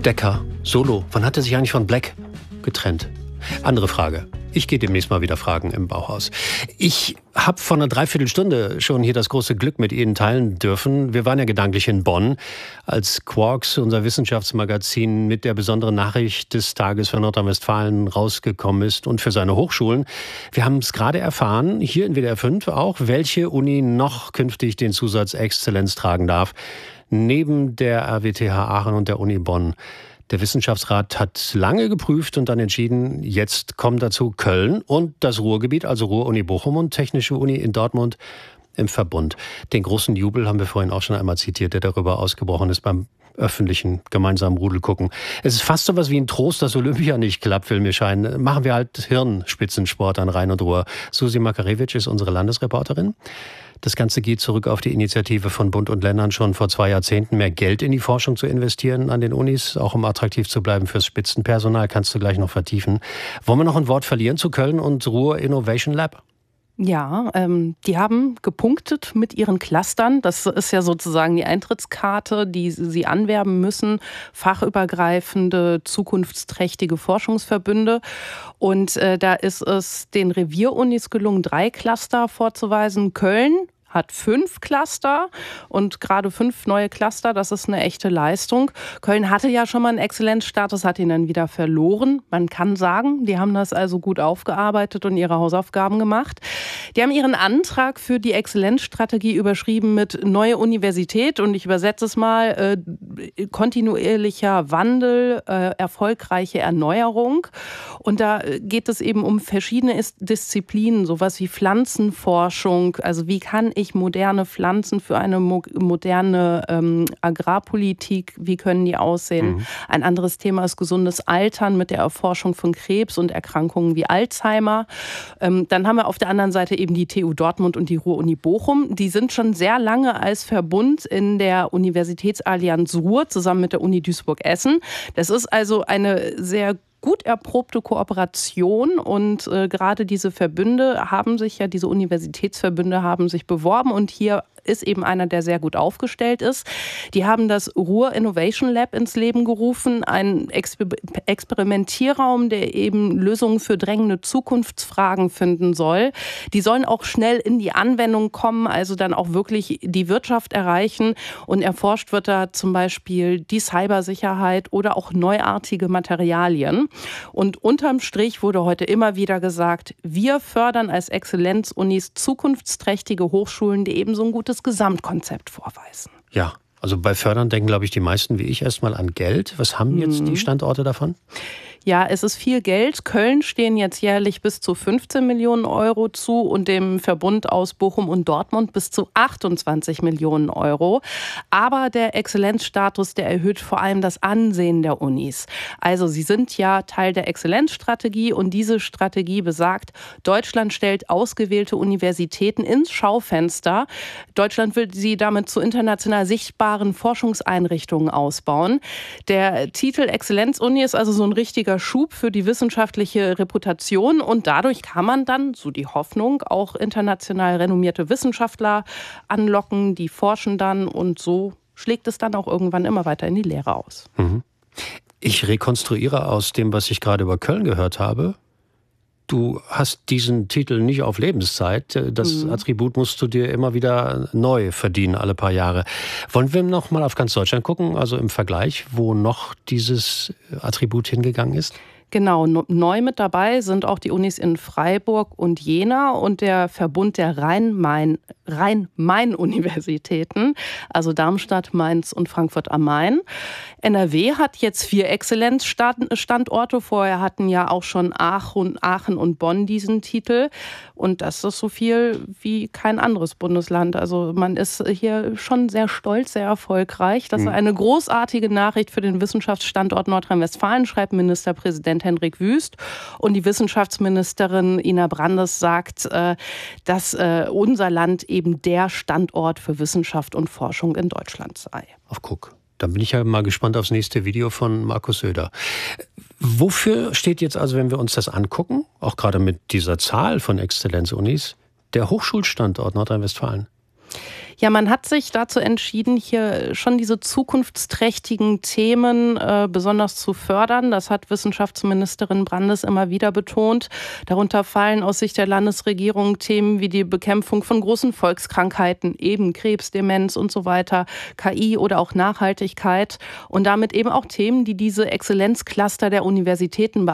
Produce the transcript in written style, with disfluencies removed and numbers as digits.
Decker, Solo, wann hat er sich eigentlich von Black getrennt? Andere Frage. Ich gehe demnächst mal wieder fragen im Bauhaus. Ich habe vor einer Dreiviertelstunde schon hier das große Glück mit Ihnen teilen dürfen. Wir waren ja gedanklich in Bonn, als Quarks, unser Wissenschaftsmagazin, mit der besonderen Nachricht des Tages für Nordrhein-Westfalen rausgekommen ist und für seine Hochschulen. Wir haben es gerade erfahren, hier in WDR 5 auch, welche Uni noch künftig den Zusatz Exzellenz tragen darf, neben der RWTH Aachen und der Uni Bonn. Der Wissenschaftsrat hat lange geprüft und dann entschieden, jetzt kommen dazu Köln und das Ruhrgebiet, also Ruhr-Uni Bochum und Technische Uni in Dortmund im Verbund. Den großen Jubel haben wir vorhin auch schon einmal zitiert, der darüber ausgebrochen ist beim öffentlichen gemeinsamen Rudelgucken. Es ist fast so was wie ein Trost, dass Olympia nicht klappt, will mir scheinen. Machen wir halt Hirnspitzensport an Rhein und Ruhr. Susi Makarewitsch ist unsere Landesreporterin. Das Ganze geht zurück auf die Initiative von Bund und Ländern, schon vor 2 Jahrzehnten mehr Geld in die Forschung zu investieren an den Unis, auch um attraktiv zu bleiben fürs Spitzenpersonal. Kannst du gleich noch vertiefen. Wollen wir noch ein Wort verlieren zu Köln und Ruhr Innovation Lab? Ja, die haben gepunktet mit ihren Clustern. Das ist ja sozusagen die Eintrittskarte, die sie anwerben müssen. Fachübergreifende, zukunftsträchtige Forschungsverbünde. Und da ist es den Revierunis gelungen, 3 Cluster vorzuweisen. Köln hat 5 Cluster und gerade 5 neue Cluster, das ist eine echte Leistung. Köln hatte ja schon mal einen Exzellenzstatus, hat ihn dann wieder verloren. Man kann sagen, die haben das also gut aufgearbeitet und ihre Hausaufgaben gemacht. Die haben ihren Antrag für die Exzellenzstrategie überschrieben mit neue Universität und ich übersetze es mal, kontinuierlicher Wandel, erfolgreiche Erneuerung. Und da geht es eben um verschiedene Disziplinen, sowas wie Pflanzenforschung, also wie kann ich moderne Pflanzen für eine moderne Agrarpolitik, wie können die aussehen? Ein anderes Thema ist gesundes Altern mit der Erforschung von Krebs und Erkrankungen wie Alzheimer. Dann haben wir auf der anderen Seite eben die TU Dortmund und die Ruhr-Uni Bochum. Die sind schon sehr lange als Verbund in der Universitätsallianz Ruhr zusammen mit der Uni Duisburg-Essen. Das ist also eine sehr gut erprobte Kooperation und gerade diese Verbünde haben sich ja, diese Universitätsverbünde haben sich beworben und hier ist eben einer, der sehr gut aufgestellt ist. Die haben das Ruhr Innovation Lab ins Leben gerufen, ein Experimentierraum, der eben Lösungen für drängende Zukunftsfragen finden soll. Die sollen auch schnell in die Anwendung kommen, also dann auch wirklich die Wirtschaft erreichen und erforscht wird da zum Beispiel die Cybersicherheit oder auch neuartige Materialien. Und unterm Strich wurde heute immer wieder gesagt, wir fördern als Exzellenzunis zukunftsträchtige Hochschulen, die eben so ein gutes Gesamtkonzept vorweisen. Ja, also bei Fördern denken, glaube ich, die meisten wie ich erstmal an Geld. Was haben jetzt die Standorte davon? Ja, es ist viel Geld. Köln stehen jetzt jährlich bis zu 15 Millionen Euro zu und dem Verbund aus Bochum und Dortmund bis zu 28 Millionen Euro. Aber der Exzellenzstatus, der erhöht vor allem das Ansehen der Unis. Also sie sind ja Teil der Exzellenzstrategie und diese Strategie besagt, Deutschland stellt ausgewählte Universitäten ins Schaufenster. Deutschland will sie damit zu international sichtbaren Forschungseinrichtungen ausbauen. Der Titel Exzellenzuni ist also so ein richtiger Schub für die wissenschaftliche Reputation und dadurch kann man dann, so die Hoffnung, auch international renommierte Wissenschaftler anlocken, die forschen dann und so schlägt es dann auch irgendwann immer weiter in die Lehre aus. Ich rekonstruiere aus dem, was ich gerade über Köln gehört habe. Du hast diesen Titel nicht auf Lebenszeit. Das Attribut musst du dir immer wieder neu verdienen, alle paar Jahre. Wollen wir noch mal auf ganz Deutschland gucken, also im Vergleich, wo noch dieses Attribut hingegangen ist? Genau, neu mit dabei sind auch die Unis in Freiburg und Jena und der Verbund der Rhein-Main-Universitäten, also Darmstadt, Mainz und Frankfurt am Main. NRW hat jetzt 4 Exzellenzstandorte. Vorher hatten ja auch schon Aachen und Bonn diesen Titel. Und das ist so viel wie kein anderes Bundesland. Also man ist hier schon sehr stolz, sehr erfolgreich. Das ist eine großartige Nachricht für den Wissenschaftsstandort Nordrhein-Westfalen, schreibt Ministerpräsident Hendrik Wüst. Und die Wissenschaftsministerin Ina Brandes sagt, dass unser Land eben der Standort für Wissenschaft und Forschung in Deutschland sei. Ach, guck. Dann bin ich ja mal gespannt aufs nächste Video von Markus Söder. Wofür steht jetzt also, wenn wir uns das angucken, auch gerade mit dieser Zahl von Exzellenzunis, der Hochschulstandort Nordrhein-Westfalen? Ja, man hat sich dazu entschieden, hier schon diese zukunftsträchtigen Themen besonders zu fördern. Das hat Wissenschaftsministerin Brandes immer wieder betont. Darunter fallen aus Sicht der Landesregierung Themen wie die Bekämpfung von großen Volkskrankheiten, eben Krebs, Demenz und so weiter, KI oder auch Nachhaltigkeit und damit eben auch Themen, die diese Exzellenzcluster der Universitäten